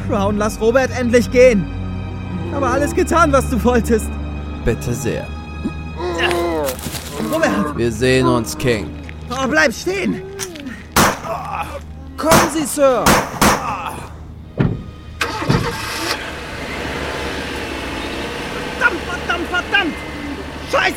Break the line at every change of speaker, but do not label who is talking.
Crown, lass Robert endlich gehen. Aber alles getan, was du wolltest.
Bitte sehr.
Robert!
Wir sehen uns, King.
Oh, bleib stehen!
Kommen Sie, Sir!
Verdammt! Scheiße!